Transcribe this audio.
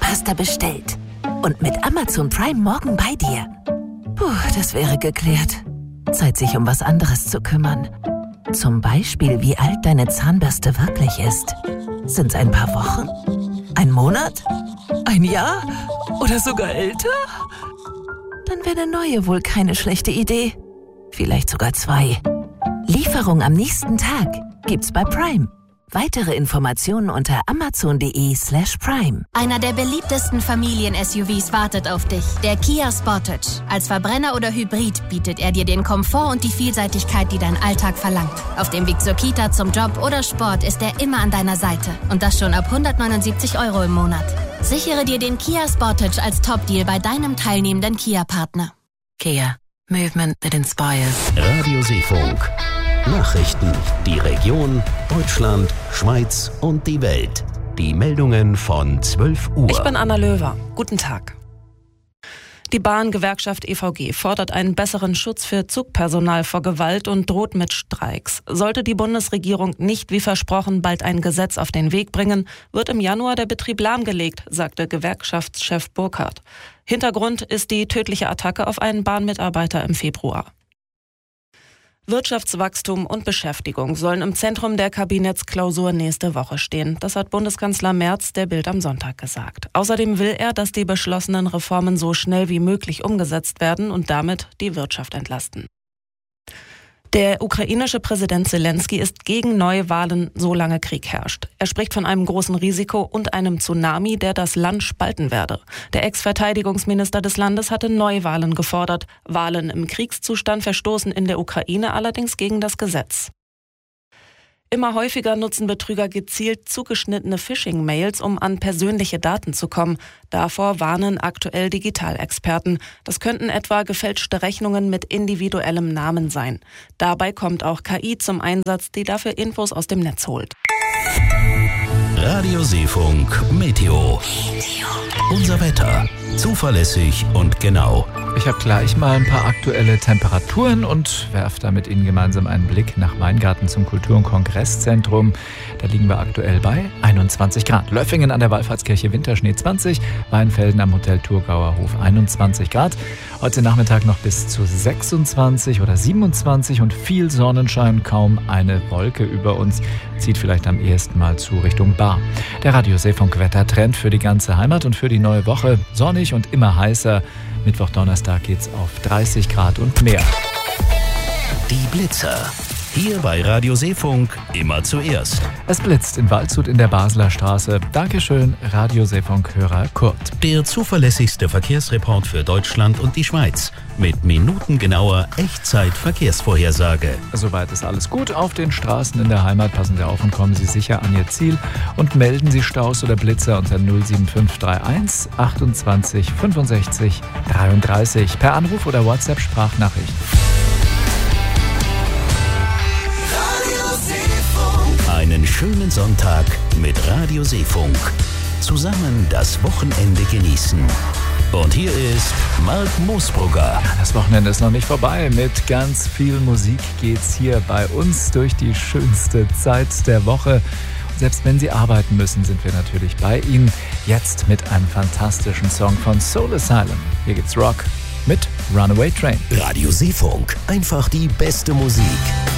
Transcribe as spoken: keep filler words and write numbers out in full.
Zahnpasta bestellt. Und mit Amazon Prime morgen bei dir. Puh, das wäre geklärt. Zeit, sich um was anderes zu kümmern. Zum Beispiel, wie alt deine Zahnbürste wirklich ist. Sind's ein paar Wochen? Ein Monat? Ein Jahr? Oder sogar älter? Dann wäre eine neue wohl keine schlechte Idee. Vielleicht sogar zwei. Lieferung am nächsten Tag gibt's bei Prime. Weitere Informationen unter amazon.de slash prime. Einer der beliebtesten Familien-S U Vs wartet auf dich. Der Kia Sportage. Als Verbrenner oder Hybrid bietet er dir den Komfort und die Vielseitigkeit, die dein Alltag verlangt. Auf dem Weg zur Kita, zum Job oder Sport ist er immer an deiner Seite. Und das schon ab hundertneunundsiebzig Euro im Monat. Sichere dir den Kia Sportage als Top-Deal bei deinem teilnehmenden Kia-Partner. Kia. Movement that inspires. Radio Seefunk. Nachrichten, die Region, Deutschland, Schweiz und die Welt. Die Meldungen von zwölf Uhr. Ich bin Anna Löwer. Guten Tag. Die Bahngewerkschaft E V G fordert einen besseren Schutz für Zugpersonal vor Gewalt und droht mit Streiks. Sollte die Bundesregierung nicht wie versprochen bald ein Gesetz auf den Weg bringen, wird im Januar der Betrieb lahmgelegt, sagte Gewerkschaftschef Burkhardt. Hintergrund ist die tödliche Attacke auf einen Bahnmitarbeiter im Februar. Wirtschaftswachstum und Beschäftigung sollen im Zentrum der Kabinettsklausur nächste Woche stehen. Das hat Bundeskanzler Merz der Bild am Sonntag gesagt. Außerdem will er, dass die beschlossenen Reformen so schnell wie möglich umgesetzt werden und damit die Wirtschaft entlasten. Der ukrainische Präsident Zelensky ist gegen Neuwahlen, solange Krieg herrscht. Er spricht von einem großen Risiko und einem Tsunami, der das Land spalten werde. Der Ex-Verteidigungsminister des Landes hatte Neuwahlen gefordert. Wahlen im Kriegszustand verstoßen in der Ukraine allerdings gegen das Gesetz. Immer häufiger nutzen Betrüger gezielt zugeschnittene Phishing-Mails, um an persönliche Daten zu kommen. Davor warnen aktuell Digitalexperten. Das könnten etwa gefälschte Rechnungen mit individuellem Namen sein. Dabei kommt auch K I zum Einsatz, die dafür Infos aus dem Netz holt. Radio Seefunk Meteo. Unser Wetter. Zuverlässig und genau. Ich habe gleich mal ein paar aktuelle Temperaturen und werfe da mit Ihnen gemeinsam einen Blick nach Weingarten zum Kultur- und Kongresszentrum. Da liegen wir aktuell bei einundzwanzig Grad. Löffingen an der Wallfahrtskirche Winterschnee zwanzig, Weinfelden am Hotel Thurgauer Hof einundzwanzig Grad. Heute Nachmittag noch bis zu sechsundzwanzig oder siebenundzwanzig und viel Sonnenschein, kaum eine Wolke über uns. Zieht vielleicht am ehesten mal zu Richtung Bar. Der Radio Seefunk Wettertrend für die ganze Heimat und für die neue Woche. Sonnig und immer heißer. Mittwoch, Donnerstag geht's auf dreißig Grad und mehr. Die Blitzer. Hier bei Radio Seefunk immer zuerst. Es blitzt in Waldshut in der Basler Straße. Dankeschön, Radio Seefunk-Hörer Kurt. Der zuverlässigste Verkehrsreport für Deutschland und die Schweiz. Mit minutengenauer Echtzeit-Verkehrsvorhersage. Soweit ist alles gut. Auf den Straßen in der Heimat passen Sie auf und kommen Sie sicher an Ihr Ziel. Und melden Sie Staus oder Blitzer unter null sieben fünf drei eins achtundzwanzig fünfundsechzig dreiunddreißig. Per Anruf oder WhatsApp-Sprachnachricht. Einen schönen Sonntag mit Radio Seefunk. Zusammen das Wochenende genießen. Und hier ist Mark Moosbrugger. Ja, das Wochenende ist noch nicht vorbei. Mit ganz viel Musik geht's hier bei uns durch die schönste Zeit der Woche. Und selbst wenn Sie arbeiten müssen, sind wir natürlich bei Ihnen. Jetzt mit einem fantastischen Song von Soul Asylum. Hier gibt's Rock mit Runaway Train. Radio Seefunk. Einfach die beste Musik.